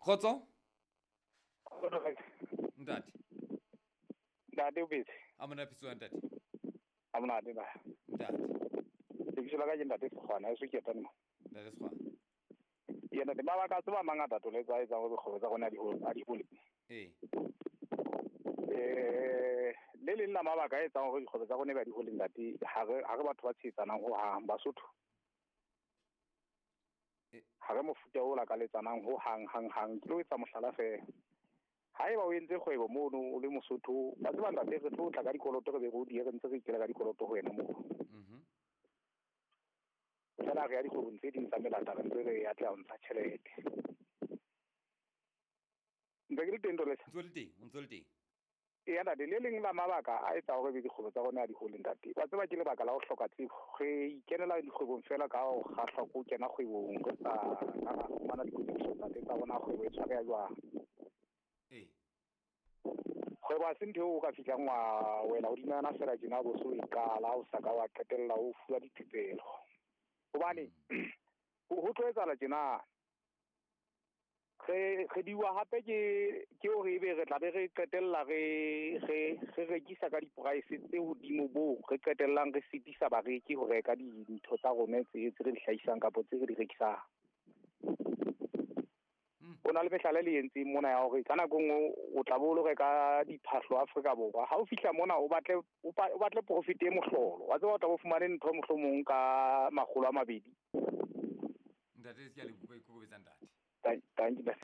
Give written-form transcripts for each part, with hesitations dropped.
Kgotso ntate Ntate o phetse a mona pitswa ntate a monate ba ntate ke la ka ke ntate Sekgwana e se ke tana ntate Sekgwana yena te ba ka tseba mangata to le tsa go dikgwebo tsa gona di hole le le nna mabaka a etsang gore dikgwebo tsa gone ba di hole ntate ha re batho ba tshetsanang ho hang Basotho ha re mofuta o la ka letsanang ho hang ke lo etsa mohlala fe ha eba o entse kgwebo mono o le Mosotho ba tseba ntate re tlo tla ka dikoloto re be go di re ntse re ikela ka dikoloto ho wena mo fela re ya dikgwebo ntse di ntsa melata re ntse re ya tla ntsha tšhelete ntse ke le teng to le ntse le teng ya ntate le leng la mabaka a etsa gore be dikgwebo tsa rona di hole ntate ba tseba ke lebaka la go hloka tsebo re ikenela dikgwebong fela ka go gahlwa go kena kgwebong re tsa ka fumana dikgwebo tsa rona kgwebo e tshware ya jwang kgwebo a se ntho o ka fitlang wa wela o dinana fela tjena bo so ikala o sa ka wa qetella o fuwa dithupelo hobane ho tlo etsahala tjena re diwa hape ke hore ebe re tla be re qetella re rekisa ka di-price tse hodimo bo re qetellang re sitisa bareki ho reka dintho tsa rona tse re di hlahisang kapo tse re di rekisang o na le mehlala le entseng mona ya hore ka nako nngwe o tla bo lo reka diphahlo Afrika Borwa ha o fihla mona o batle profit e mohlolo wa tseba o tla bo fumane ntho mohlomong ka 200 ntate se ya le buka ikokobetsa ntate thank you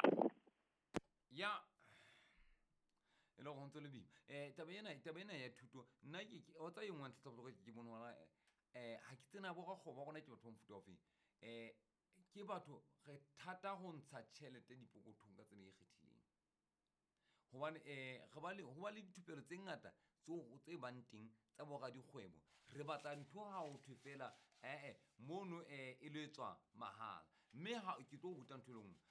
ya e le go ntse le bima taba ena ya thuto nna ke o tsa engwe ntse tlo ke bona hore ha ke tsena bo ga kgoba gona ke batho ba mfuta ofeng ke batho re thata go ntsha tšhelete dipokothong ka tsela e kgethileng hobane go ba le dithupelo tse ngata tse bang teng tsa boga dikgwebo re batla ntho ha o thwe fela mono e le tswa mahala mme ha ke tlo ruta ntho e lengwe